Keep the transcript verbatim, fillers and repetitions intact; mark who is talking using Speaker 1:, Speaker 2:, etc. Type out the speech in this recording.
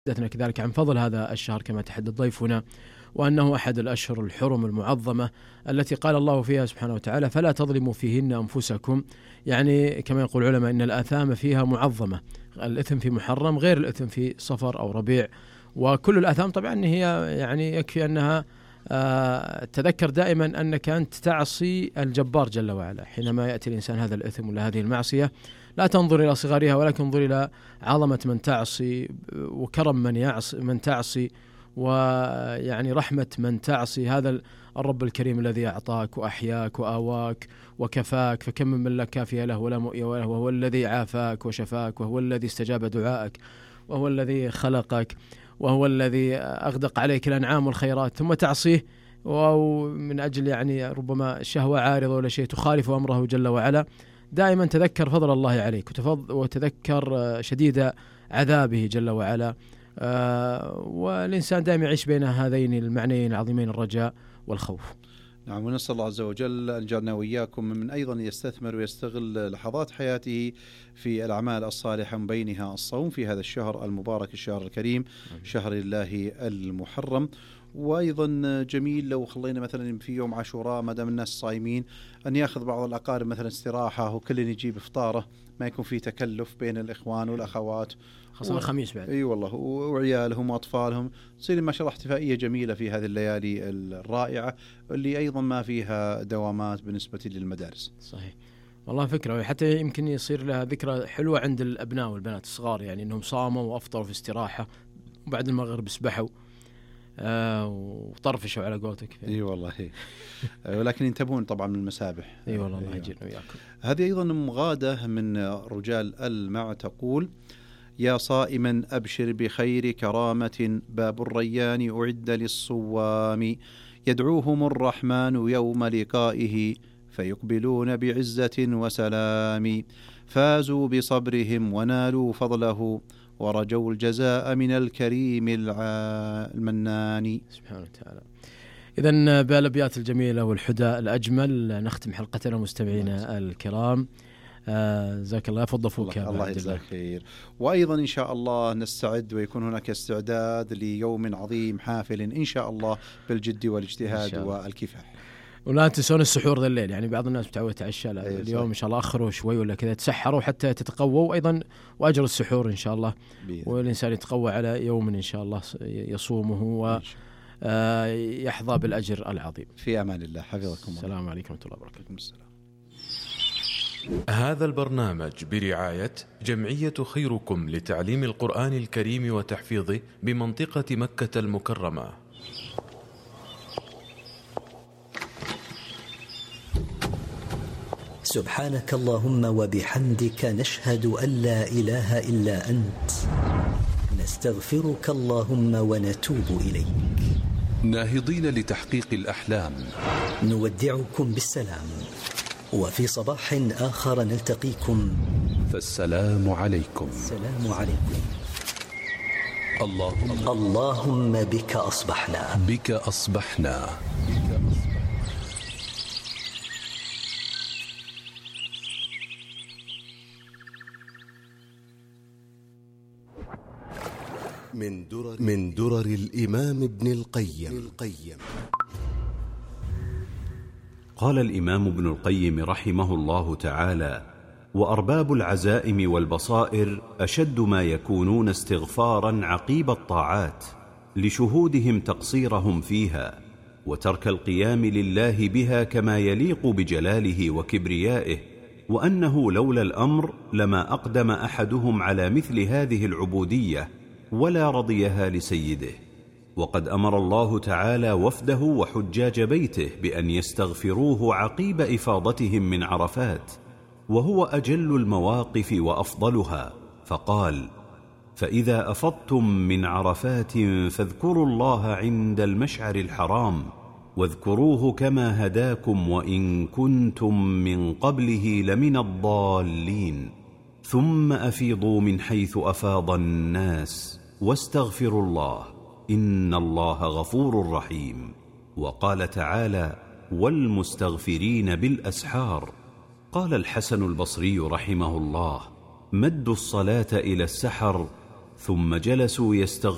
Speaker 1: حدثنا كذلك عن فضل هذا الشهر كما تحدث ضيفنا، وأنه أحد الأشهر الحرم المعظمة التي قال الله فيها سبحانه وتعالى: فلا تظلموا فيهن أنفسكم. يعني كما يقول العلماء إن الآثام فيها معظمة، الإثم في محرم غير الإثم في صفر أو ربيع. وكل الآثام طبعا هي يعني يكفي أنها آه تذكر دائما أنك أنت تعصي الجبار جل وعلا. حينما يأتي الإنسان هذا الإثم ولا هذه المعصية لا تنظر إلى صغارها، ولكن انظر إلى عظمة من تعصي وكرم من يعصي من تعصي ويعني رحمة من تعصي. هذا الرب الكريم الذي أعطاك وأحياك وآواك وكفاك، فكم من لا كافي له ولا مؤية له، وهو الذي عافاك وشفاك، وهو الذي استجاب دعائك، وهو الذي خلقك، وهو الذي أغدق عليك الأنعام والخيرات، ثم تعصيه ومن أجل يعني ربما شهوة عارضة ولا شيء تخالف أمره جل وعلا. دائما تذكر فضل الله عليك وتذكر شديد عذابه جل وعلا. آه والإنسان دائما يعيش بين هذين المعنيين العظيمين، الرجاء والخوف.
Speaker 2: نعم، ونسأل الله عز وجل أن يجعلنا وإياكم من أيضا يستثمر ويستغل لحظات حياته في الأعمال الصالحة، من بينها الصوم في هذا الشهر المبارك، الشهر الكريم، شهر الله المحرم. وأيضا جميل لو خلينا مثلا في يوم عاشوراء ما دام الناس صايمين أن يأخذ بعض الأقارب مثلا استراحة، وكل يجيب إفطاره، ما يكون في تكلف بين الإخوان والأخوات،
Speaker 1: خاصة الخميس بعد.
Speaker 2: اي والله، وعيالهم واطفالهم، تصير ما شاء الله احتفائيه جميله في هذه الليالي الرائعه اللي ايضا ما فيها دوامات بالنسبه للمدارس.
Speaker 1: صحيح والله فكره، وحتى يمكن يصير لها ذكرى حلوه عند الابناء والبنات الصغار، يعني انهم صاموا وافطروا في استراحه وبعد المغرب سبحوا آه وطرفشوا على قولتك.
Speaker 2: اي والله ولكن ينتبهون طبعا من المسابح.
Speaker 1: اي والله الله يجينا وياكم.
Speaker 2: هذه ايضا مغاده من رجال المع تقول: يا صائما أبشر بخير كرامة، باب الريان أعد للصوام، يدعوهم الرحمن يوم لقائه، فيقبلون بعزة وسلام، فازوا بصبرهم ونالوا فضله، ورجوا الجزاء من الكريم المنان.
Speaker 1: سبحانه وتعالى. إذن بالأبيات الجميلة والحدى الأجمل نختم حلقتنا مستمعينا الكرام. جزاك الله فضفوك.
Speaker 2: الله, الله يجزاك خير. وأيضا إن شاء الله نستعد ويكون هناك استعداد ليوم عظيم حافل إن شاء الله بالجد والاجتهاد والكفاح.
Speaker 1: ولا تنسون السحور ذا الليل، يعني بعض الناس متعود تعشى اليوم إن شاء الله أخروا شوي ولا كذا تسحروا حتى تتقووا، أيضا وأجر السحور إن شاء الله، والإنسان يتقوى على يوم إن شاء الله يصومه ويحظى بالأجر العظيم.
Speaker 2: في أمان الله، حفظكم الله.
Speaker 1: السلام عليكم ورحمة الله وبركاته.
Speaker 2: السلام.
Speaker 3: هذا البرنامج برعاية جمعية خيركم لتعليم القرآن الكريم وتحفيظه بمنطقة مكة المكرمة.
Speaker 4: سبحانك اللهم وبحمدك، نشهد أن لا إله إلا أنت، نستغفرك اللهم ونتوب إليك.
Speaker 5: ناهضين لتحقيق الأحلام،
Speaker 4: نودعكم بالسلام، وفي صباح آخر نلتقيكم،
Speaker 5: فالسلام عليكم.
Speaker 4: السلام عليكم.
Speaker 5: اللهم
Speaker 4: اللهم بك أصبحنا
Speaker 5: بك أصبحنا
Speaker 6: من درر, من درر الإمام ابن القيم. القيم
Speaker 7: قال الإمام ابن القيم رحمه الله تعالى: وأرباب العزائم والبصائر أشد ما يكونون استغفارا عقيب الطاعات، لشهودهم تقصيرهم فيها، وترك القيام لله بها كما يليق بجلاله وكبريائه، وأنه لولا الأمر لما أقدم أحدهم على مثل هذه العبودية ولا رضيها لسيده. وقد أمر الله تعالى وفده وحجاج بيته بأن يستغفروه عقيب إفاضتهم من عرفات، وهو أجل المواقف وأفضلها، فقال: فإذا أفضتم من عرفات فاذكروا الله عند المشعر الحرام، واذكروه كما هداكم وإن كنتم من قبله لمن الضالين، ثم أفيضوا من حيث أفاض الناس واستغفروا الله إن الله غفور رحيم. وقال تعالى: والمستغفرين بالأسحار. قال الحسن البصري رحمه الله: مدوا الصلاة إلى السحر ثم جلسوا يستغفرون